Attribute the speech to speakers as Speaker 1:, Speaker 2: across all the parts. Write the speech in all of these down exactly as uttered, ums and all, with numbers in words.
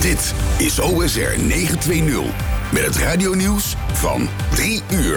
Speaker 1: Dit is O S R negenhonderdtwintig met het radionieuws van drie uur.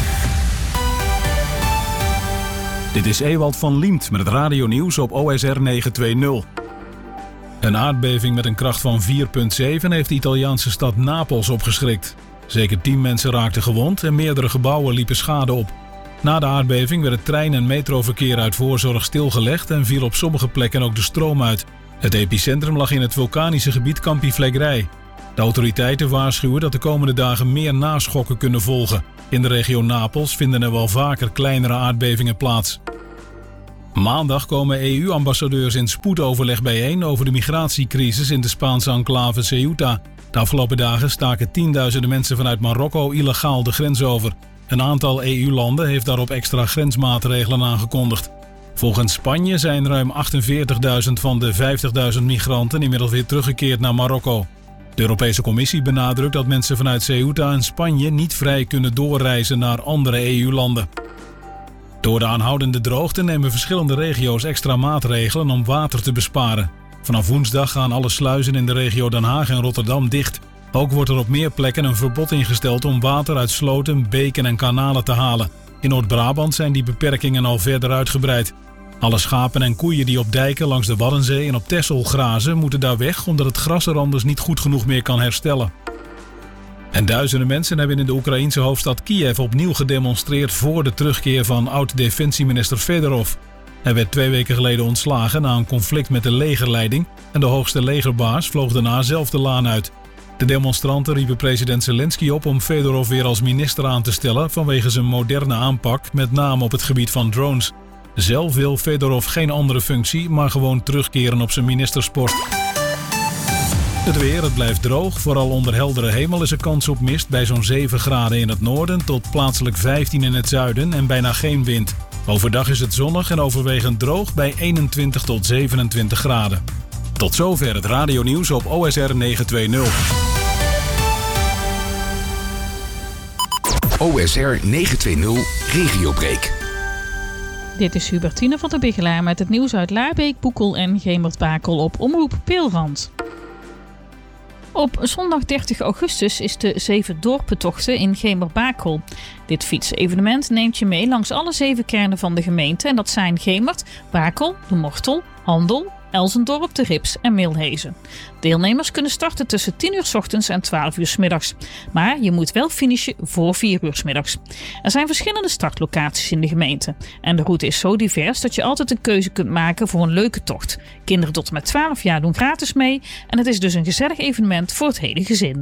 Speaker 2: Dit is Ewald van Liemt met het radionieuws op O S R negenhonderdtwintig. Een aardbeving met een kracht van vier komma zeven heeft de Italiaanse stad Napels opgeschrikt. Zeker tien mensen raakten gewond en meerdere gebouwen liepen schade op. Na de aardbeving werd het trein- en metroverkeer uit voorzorg stilgelegd en viel op sommige plekken ook de stroom uit. Het epicentrum lag in het vulkanische gebied Campi Flegrei. De autoriteiten waarschuwen dat de komende dagen meer naschokken kunnen volgen. In de regio Napels vinden er wel vaker kleinere aardbevingen plaats. Maandag komen E U-ambassadeurs in spoedoverleg bijeen over de migratiecrisis in de Spaanse enclave Ceuta. De afgelopen dagen staken tienduizenden mensen vanuit Marokko illegaal de grens over. Een aantal E U-landen heeft daarop extra grensmaatregelen aangekondigd. Volgens Spanje zijn ruim achtenveertigduizend van de vijftigduizend migranten inmiddels weer teruggekeerd naar Marokko. De Europese Commissie benadrukt dat mensen vanuit Ceuta en Spanje niet vrij kunnen doorreizen naar andere E U-landen. Door de aanhoudende droogte nemen verschillende regio's extra maatregelen om water te besparen. Vanaf woensdag gaan alle sluizen in de regio Den Haag en Rotterdam dicht. Ook wordt er op meer plekken een verbod ingesteld om water uit sloten, beken en kanalen te halen. In Noord-Brabant zijn die beperkingen al verder uitgebreid. Alle schapen en koeien die op dijken langs de Waddenzee en op Texel grazen moeten daar weg omdat het gras er anders niet goed genoeg meer kan herstellen. En duizenden mensen hebben in de Oekraïense hoofdstad Kiev opnieuw gedemonstreerd voor de terugkeer van oud-defensieminister Fedorov. Hij werd twee weken geleden ontslagen na een conflict met de legerleiding en de hoogste legerbaas vloog daarna zelf de laan uit. De demonstranten riepen president Zelensky op om Fedorov weer als minister aan te stellen vanwege zijn moderne aanpak, met name op het gebied van drones. Zelf wil Fedorov geen andere functie, maar gewoon terugkeren op zijn ministerspost. Het weer, het blijft droog. Vooral onder heldere hemel is er kans op mist bij zo'n zeven graden in het noorden tot plaatselijk vijftien in het zuiden en bijna geen wind. Overdag is het zonnig en overwegend droog bij eenentwintig tot zevenentwintig graden. Tot zover het radionieuws op O S R negenhonderdtwintig.
Speaker 1: O S R negenhonderdtwintig Regiobreak.
Speaker 3: Dit is Hubertine van der Bigelaar met het nieuws uit Laarbeek, Boekel en Gemert-Bakel op Omroep Peelrand. Op zondag dertig augustus is de Zeven Dorpentochten in Gemert-Bakel. Dit fietsevenement neemt je mee langs alle zeven kernen van de gemeente en dat zijn Gemert, Bakel, De Mortel, Handel, Elsendorp, De Rips en Milhezen. Deelnemers kunnen starten tussen tien uur 's ochtends en twaalf uur 's middags. Maar je moet wel finishen voor vier uur 's middags. Er zijn verschillende startlocaties in de gemeente. En de route is zo divers dat je altijd een keuze kunt maken voor een leuke tocht. Kinderen tot en met twaalf jaar doen gratis mee. En het is dus een gezellig evenement voor het hele gezin.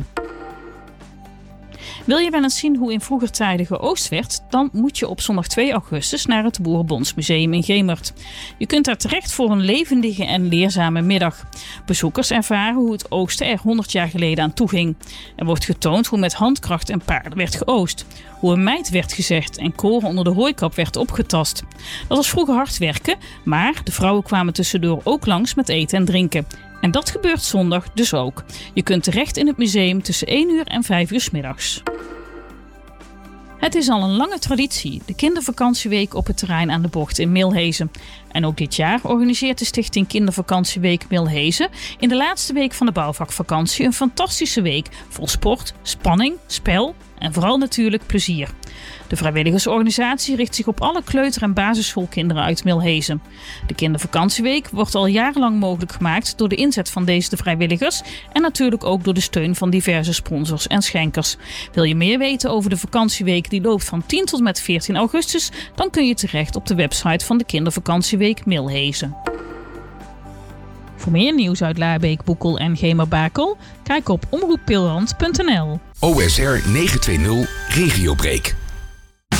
Speaker 3: Wil je wel eens zien hoe in vroeger tijden geoogst werd? Dan moet je op zondag twee augustus naar het Boerenbondsmuseum in Gemert. Je kunt daar terecht voor een levendige en leerzame middag. Bezoekers ervaren hoe het oogsten er honderd jaar geleden aan toe ging. Er wordt getoond hoe met handkracht en paarden werd geoogst. Hoe een meid werd gezegd en koren onder de hooikap werd opgetast. Dat was vroeger hard werken, maar de vrouwen kwamen tussendoor ook langs met eten en drinken. En dat gebeurt zondag dus ook. Je kunt terecht in het museum tussen één uur en vijf uur 's middags. Het is al een lange traditie, de kindervakantieweek op het terrein aan de bocht in Milhezen. En ook dit jaar organiseert de stichting Kindervakantieweek Milhezen in de laatste week van de bouwvakvakantie een fantastische week vol sport, spanning, spel en vooral natuurlijk plezier. De vrijwilligersorganisatie richt zich op alle kleuter- en basisschoolkinderen uit Milhezen. De kindervakantieweek wordt al jarenlang mogelijk gemaakt door de inzet van deze vrijwilligers en natuurlijk ook door de steun van diverse sponsors en schenkers. Wil je meer weten over de vakantieweek die loopt van tien tot en met veertien augustus, dan kun je terecht op de website van de Kindervakantieweek Milhezen. Voor meer nieuws uit Laarbeek, Boekel en Gemert-Bakel, kijk op omroep peelrand punt n l.
Speaker 1: O S R negenhonderdtwintig Regiobreak.